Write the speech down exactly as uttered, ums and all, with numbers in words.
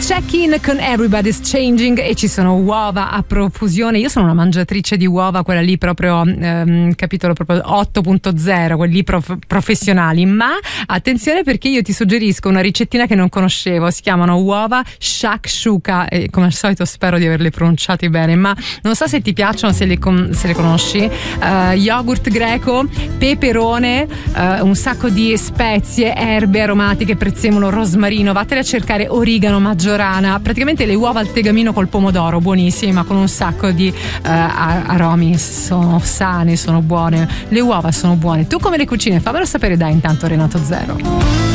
Check In con Everybody's Changing e ci sono uova a profusione. Io sono una mangiatrice di uova, quella lì proprio ehm, capitolo proprio otto punto zero, quelli prof- professionali, ma attenzione perché io ti suggerisco una ricettina che non conoscevo, si chiamano uova shakshuka e come al solito spero di averle pronunciate bene, ma non so se ti piacciono, se le, con- se le conosci. uh, yogurt greco, peperone, uh, un sacco di spezie, erbe aromatiche, prezzemolo, rosmarino, vattene a cercare origano, maggiorana, praticamente le uova al tegamino col pomodoro, buonissime, ma con un sacco di uh, aromi, sono sane, sono buone, le uova sono buone. Tu come le cucine? Fammelo sapere dai intanto, Renato Zero.